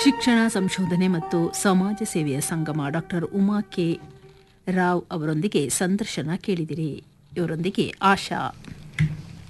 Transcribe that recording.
ಶಿಕ್ಷಣ ಸಂಶೋಧನೆ ಮತ್ತು ಸಮಾಜ ಸೇವೆಯ ಸಂಗಮ ಡಾಕ್ಟರ್ ಉಮಾ ಕೆ ರಾವ್ ಅವರೊಂದಿಗೆ ಸಂದರ್ಶನ ಕೇಳಿದಿರಿ. ಇವರೊಂದಿಗೆ ಆಶಾ.